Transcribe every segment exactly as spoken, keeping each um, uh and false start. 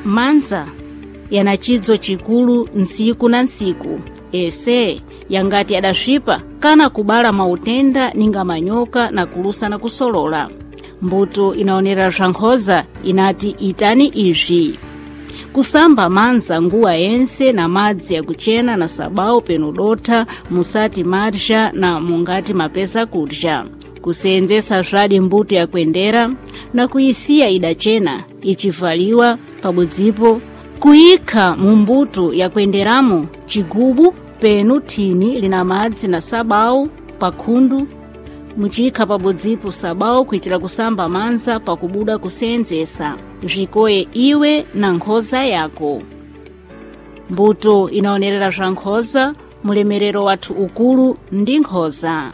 Manza yana chidzo chikulu nsiku na nsiku, ese yangati adashipa kana kubala mautenda ninga manyoka na kulusa na kusolola. Mbuto inaonera zhankhoza inati itani izvi: kusamba manza nguwa yense na madzi ya kuchena na sabau penudota musati marsha na mungati mapesa kudja, kusenzesa zvadi mbuto ya kuendera na kuisia idachena ichivaliwa pabudzipo, kuika mumbuto ya kuenderamo chigubu penu tini lina madzi na sabau pakundu, muchika pabudzipo sabau kuitira kusamba manza pakubuda kusenzesa zvikoye iwe na nkhoza yako. Mbuto inaonerera zhankhoza mulemerero watu ukulu ndi nkhoza.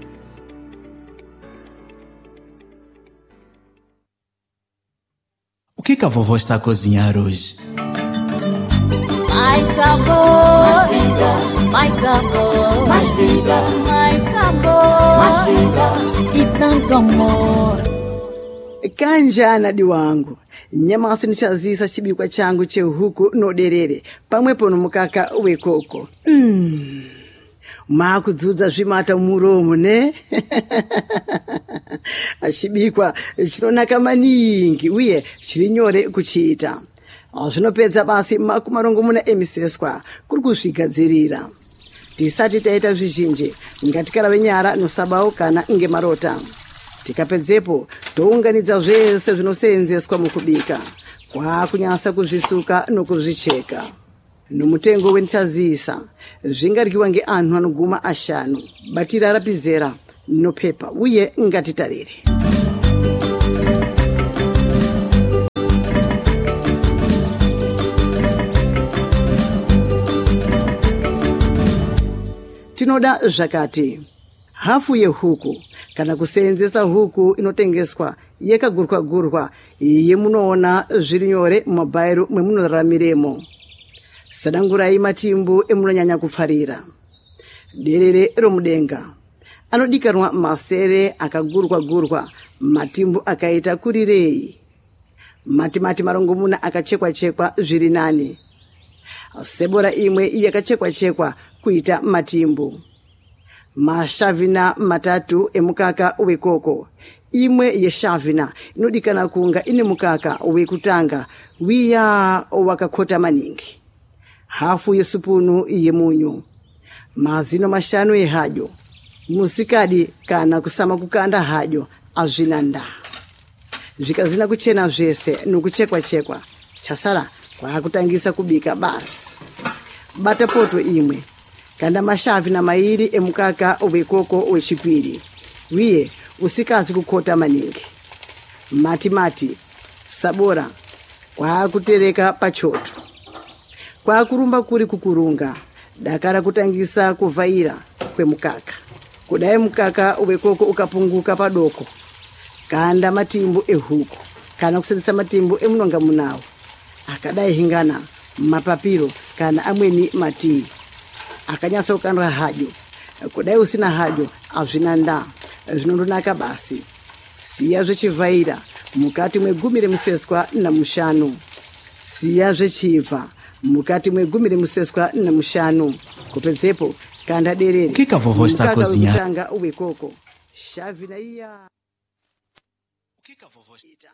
O que que a vovó está a cozinhar hoje? Mais sabor, mais vida, mais sabor, mais vida, mais sabor, mais vida e tanto amor. Kanjana diwangu, nyamasi nichazisa chibikwa changu chehuku noderere pamwepo nomukaka wekoko. Mm. Makudzudza zvimata muromo ne? Achibikwa chinonaka maningi uye chiri nyore kuchiita. Zvinopedza basi makumarongomuna emiseswa kuri kuzvigadzirira. Tisati taita zvizhinji ngatikarave nyara nosabau kana ngemarota. Tikapedzepo tounganidza zvese zvinoseenzeswa mukubika, kwakunyasa kuzvisuka nokuzvicheka. Nomutengo wenchazisa zvingaryiwa ngeanhu anoguma ashanu, batira rapizera nopepa uye ngatitarire. Tinoda zvakati hafu yehuku kana kuseenzesa huku inotengeswa yekagurwa gurwa yemunoona zviri nyore mumabhairu mwemunoramiremo. Sadangurai matimbu emunonyanya kufarira. Derere romudenga anodikanwa masere akagurwa gurwa, matimbu akaita kurirei. Matimati marongomuna akachekwa chekwa zviri nani. Sebora imwe yakachekwa chekwa kuita matimbu. Mashavina matatu emukaka wekoko. Imwe yeshavina inodikana kunga ine mukaka wekutanga wiya wakakota maningi. Hafu yesupunu yemunyu. Mazino mashanu ehadyo. Musikadi kana kusama kukanda hadyo azvinanda. Zvikazina kuchena zvese nokuchekwa chekwa. Chasara kwa kutangisa kubika basi. Bata poto imwe. Kanda mashavi na mairi emukaka wekoko wechipiri. Wiye usikazi kukota maningi. Mati mati, sabora, kwa kutereka pachoto. Kwa kurumba kuri kukurunga, dakara kutangisa kuvaira kwe mukaka. Kudai mukaka wekoko ukapunguka padoko. Kanda matimbu ehuku, kana kusendesa matimbu emunonga munawo. Akadai hingana mapapiro kana amweni matii. Akanyasa ukandra hadyo. Kudai usina hadyo azvinanda zvinondonaka basi. Siya zvechivaira mukati mwegumire museswa na mushanu. Siya zvechiva mukati mwegumire museswa na mushanu. Kupedzepo kanda derere. O que que a vovó está a cozinhar? Mukaka wekoko. Shavina iya. O que que a vovó está?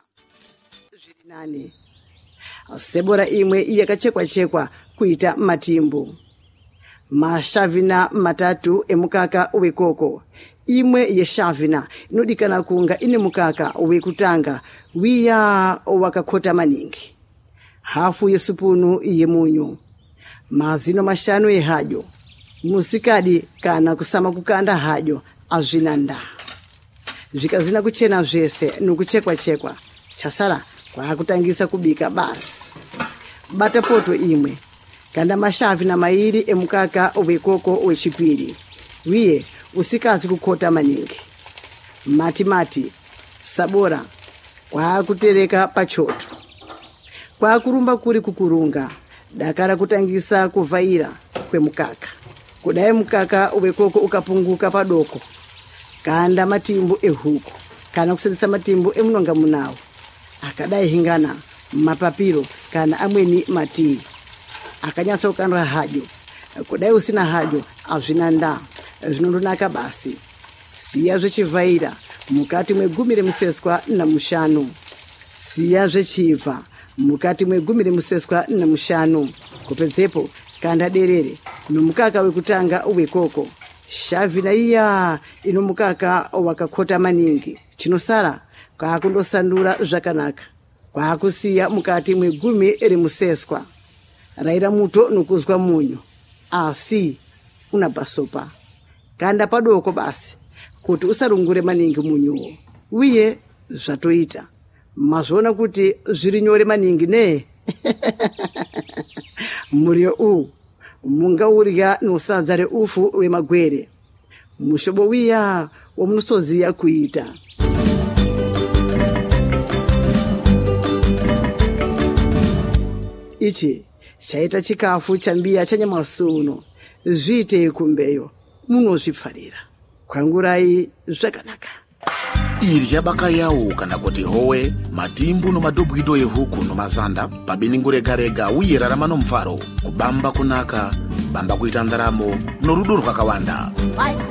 Nani. Sebora imwe yakachekwa chekwa kuita matimbu. Mashavina matatu emukaka wekoko. Imwe yeshavina inodikana kunga ine mukaka wekutanga wiya wakakota maningi. Hafu yesupunu yemunyu. Mazino mashanu ehadyo. Musikadi kana kusama kukanda hadyo azvinanda. Zvikazina kuchena zvese nokuchekwa chekwa. Chasara kwa kutangisa kubika basi. Bata poto imwe. Kanda mashavi na mairi emukaka wekoko wechipiri. Wiye usikazi kukota maningi. Mati mati, sabora, kwa kutereka pachoto. Kwa kurumba kuri kukurunga, dakara kutangisa kuvaira kwe mukaka. Kudai mukaka wekoko ukapunguka padoko. Kanda matimbu ehuku, kana kusendesa matimbu emunonga munawo. Akadai hingana mapapiro kana amweni mati akanyasa ukanra hajo kudai usina hajo azvinanda zvinondonaka basi siya zvechivhaira mukati mwegumi remuseswa na mushanu siya zvechibva mukati mwegumi remuseswa na mushanu kupedzepo kanda derere nomukaka wekutanga wekoko shavina iya ino mukaka wakakota maningi chinosara kwakundosandura zvakanaka kwakusiya mukati mwegumi remuseswa raira muto nokuzwa munyu asi una basopa kanda padoko basi kuti usarungure maningi munyuwo uye zvatoita mazvona kuti zviri nyore maningi ne muryo u mungaurya nosadza reufu rwemagwere mushobo wiya wamunosoziya kuita ichi chaita chikafu chambiya chanyamasuno zviite kumbeyo munozvipfarira kwangurai zvakanaka irya bakayawu kana kuti howe matimbu nomadobwido ehuku nomazanda pabiningu rega-rega uye rarama nomufaro kubamba kunaka bamba kuita ndaramo norudo rwakawanda.